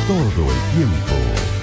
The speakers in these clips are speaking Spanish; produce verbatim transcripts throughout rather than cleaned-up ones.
todo el tiempo.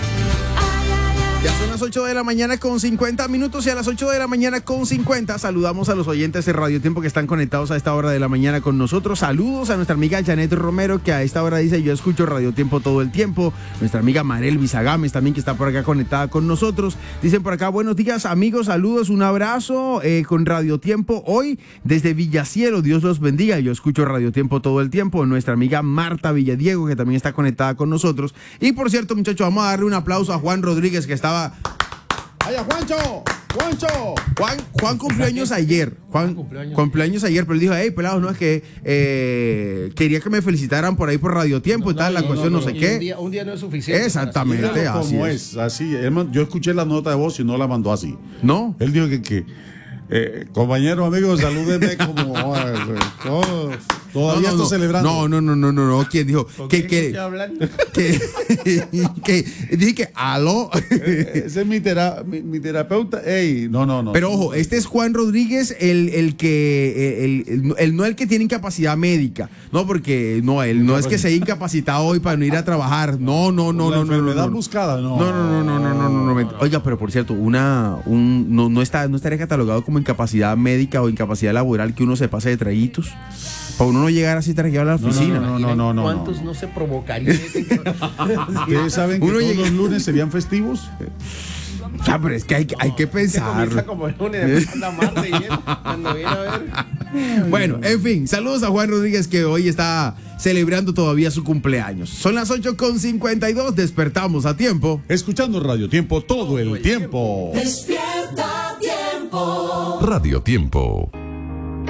Ya son las ocho de la mañana con cincuenta minutos y a las ocho de la mañana con cincuenta saludamos a los oyentes de Radio Tiempo que están conectados a esta hora de la mañana con nosotros. Saludos a nuestra amiga Janet Romero, que a esta hora dice: yo escucho Radio Tiempo todo el tiempo. Nuestra amiga Marel Bizagames también, que está por acá conectada con nosotros. Dicen por acá: buenos días amigos, saludos, un abrazo eh, con Radio Tiempo hoy desde Villacielo, Dios los bendiga. Yo escucho Radio Tiempo todo el tiempo. Nuestra amiga Marta Villadiego, que también está conectada con nosotros. Y por cierto, muchachos, vamos a darle un aplauso a Juan Rodríguez, que estaba ¡Vaya, Juancho! ¡Juancho! Juan, Juan cumpleaños ayer. Juan cumpleaños, cumpleaños ayer, pero él dijo: hey, pelados, no, es que eh, quería que me felicitaran por ahí por Radio Tiempo no, y tal, no, la no, cuestión no, no, no sé qué. Un día, un día no es suficiente. Exactamente, así como es. es. Así, él, yo escuché la nota de voz y no la mandó así. ¿No? Él dijo que, que eh, compañeros, amigos, salúdenme como todos. Todavía no, no, está no, celebrando. No, no, no, no, no, no. ¿Quién dijo? Que, que, que, que, dije que, aló. Ese es mi, tera, mi, mi terapeuta. Ey, no, no, no. Pero ojo, este es Juan Rodríguez, el, el que, el, el, el, no el que tiene incapacidad médica. No, porque no, él no es que se haya incapacitado hoy para no ir a trabajar. No, no, no, no, no. enfermedad no, no. buscada, no. No, no, no, no, no, no, no, no. Oiga, pero por cierto, una, un, no, no está, no estaría catalogado como incapacidad médica o incapacidad laboral que uno se pase de traguitos. Para uno no llegar así trajeado a la oficina. No, no, no, no, no. ¿Cuántos no, no se provocarían? ¿Ustedes saben que uno todos llega... los lunes serían festivos? Ya, pero es que hay, hay que pensar. Como el lunes, después anda martes y cuando viene a ver. Bueno, en fin, saludos a Juan Rodríguez, que hoy está celebrando todavía su cumpleaños. Son las ocho con cincuenta y dos, despertamos a tiempo. Escuchando Radio Tiempo todo el tiempo. Despierta Tiempo. Radio Tiempo.